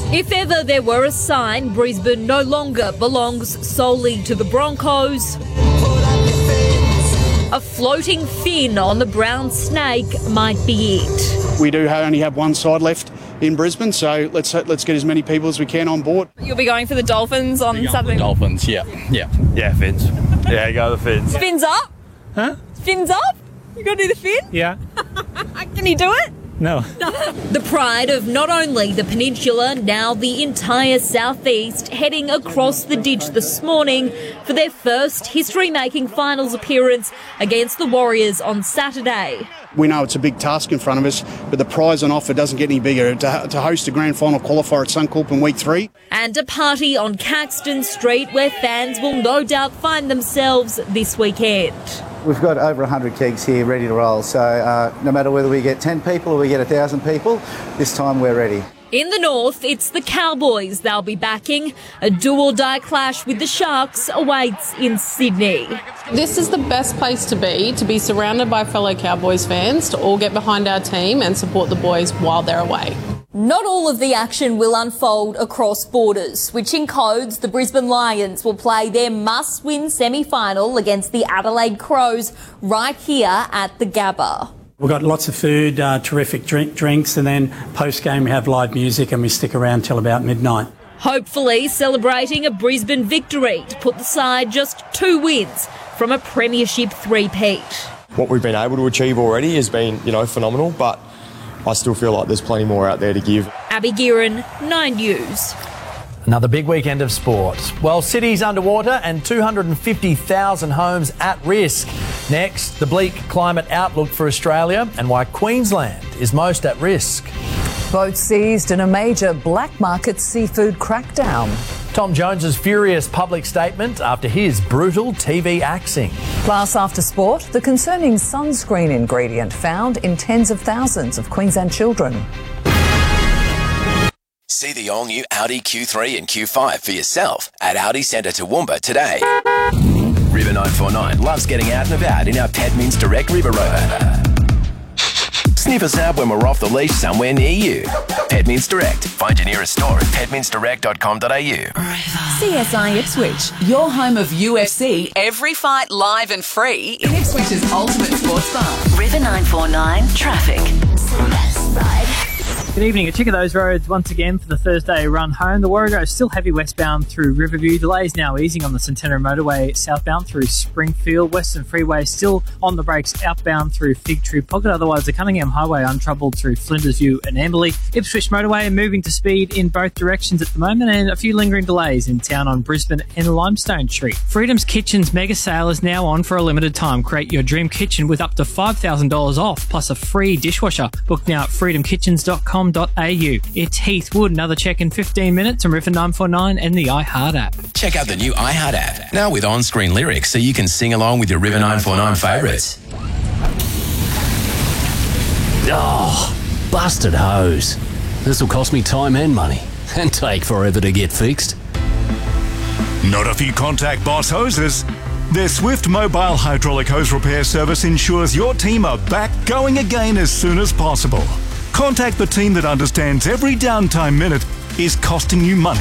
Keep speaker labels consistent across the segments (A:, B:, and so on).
A: If ever there were a sign Brisbane no longer belongs solely to the Broncos, a floating fin on the brown snake might be it.
B: We do only have one side left in Brisbane, so let's get as many people as we can on board.
C: You'll be going for the Dolphins on Saturday?
D: Dolphins, yeah.
E: Yeah, fins. Yeah, go the fins.
C: Fins up?
E: Huh?
C: Fins up? You got to do the fin?
E: Yeah.
C: Can you do it?
E: No.
A: The pride of not only the peninsula, now the entire southeast, heading across the ditch this morning for their first history-making finals appearance against the Warriors on Saturday.
B: We know it's a big task in front of us, but the prize on offer doesn't get any bigger. To host a grand final qualifier at Suncorp in week 3.
A: And a party on Caxton Street where fans will no doubt find themselves this weekend.
F: We've got over 100 kegs here ready to roll, so no matter whether we get 10 people or we get 1,000 people, this time we're ready.
A: In the north, it's the Cowboys they'll be backing. A do-or-die clash with the Sharks awaits in Sydney.
G: This is the best place to be surrounded by fellow Cowboys fans, to all get behind our team and support the boys while they're away.
A: Not all of the action will unfold across borders. Switching codes, the Brisbane Lions will play their must-win semi-final against the Adelaide Crows right here at the Gabba.
H: We've got lots of food, terrific drinks, and then post-game we have live music and we stick around till about midnight.
A: Hopefully celebrating a Brisbane victory to put the side just 2 wins from a premiership three-peat.
I: What we've been able to achieve already has been, phenomenal, but I still feel like there's plenty more out there to give.
A: Abby Guerin, 9 News.
J: Another big weekend of sport. Well, cities underwater and 250,000 homes at risk. Next, the bleak climate outlook for Australia and why Queensland is most at risk.
K: Boats seized in a major black market seafood crackdown.
J: Tom Jones's furious public statement after his brutal TV axing.
K: Plus, after sport, the concerning sunscreen ingredient found in tens of thousands of Queensland children.
L: See the all-new Audi Q3 and Q5 for yourself at Audi Centre Toowoomba today. River 949 loves getting out and about in our Pedmins Direct River Rover. Sniff us out when we're off the leash somewhere near you. Pedmins Direct. Find your nearest store at pedminsdirect.com.au.
M: CSI Ipswich, your home of UFC, every fight live and free in Ipswich's ultimate sports bar.
N: River 949 traffic.
O: Good evening. A check of those roads once again for the Thursday run home. The Warrego is still heavy westbound through Riverview. Delays now easing on the Centenary Motorway southbound through Springfield. Western Freeway still on the brakes outbound through Fig Tree Pocket. Otherwise, the Cunningham Highway untroubled through Flinders View and Amberley. Ipswich Motorway moving to speed in both directions at the moment, and a few lingering delays in town on Brisbane and Limestone Street. Freedom's Kitchen's mega sale is now on for a limited time. Create your dream kitchen with up to $5,000 off, plus a free dishwasher. Book now at freedomkitchens.com.au. It's Heath Wood. Another check in 15 minutes on River 949 and the iHeart app.
L: Check out the new iHeart app, now with on-screen lyrics so you can sing along with your River 949 favourites.
P: Oh, busted hose. This will cost me time and money and take forever to get fixed.
Q: Not if you contact Boss Hoses. Their swift mobile hydraulic hose repair service ensures your team are back going again as soon as possible. Contact the team that understands every downtime minute is costing you money.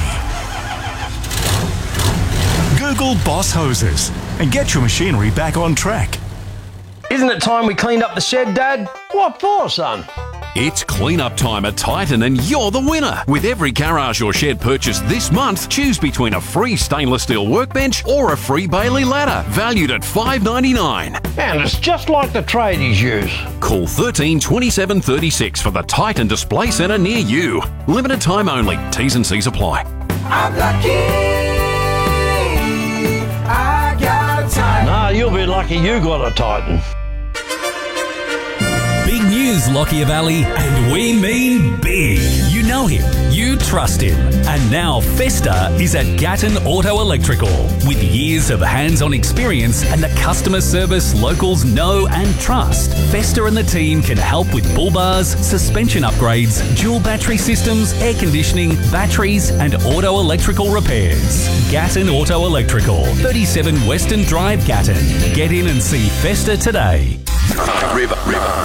Q: Google Boss Hoses and get your machinery back on track.
R: Isn't it time we cleaned up the shed, Dad? What for, son?
S: It's clean-up time at Titan and you're the winner. With every garage or shed purchased this month, choose between a free stainless steel workbench or a free Bailey ladder, valued at $5.99.
R: And it's just like the tradies use.
S: Call 13 27 36 for the Titan Display Centre near you. Limited time only. T's and C's apply.
T: I'm lucky I got a Titan.
R: Nah, you'll be lucky you got a Titan.
F: Big news, Lockyer Valley, and we mean big. You know him, you trust him, and now Festa is at Gatton Auto Electrical. With years of hands-on experience and the customer service locals know and trust, Festa and the team can help with bull bars, suspension upgrades, dual battery systems, air conditioning, batteries, and auto electrical repairs. Gatton Auto Electrical, 37 Western Drive, Gatton. Get in and see Festa today.
L: River.